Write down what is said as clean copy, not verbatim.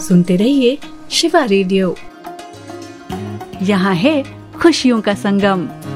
सुनते रहिए शिवा रेडियो। यहाँ है खुशियों का संगम।